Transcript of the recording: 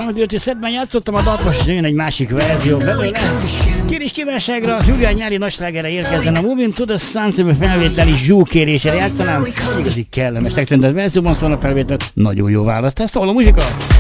amit őt szedben játszottam a dalt, most jön egy másik verzió belőle. Kérés kívánságra, Julián nyári nagyslágere érkezzen a Moving to the Sun című felvételi zsúkérésére játszanám. Igazi kellemes, megtendett verzióban szólna felvétel. Nagyon jó választás, szól a muzsika!